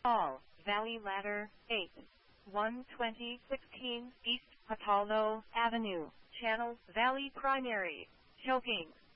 Hall, Valley Ladder, 8. 12016 East Apollo Avenue, Channel Valley Primary, Choking.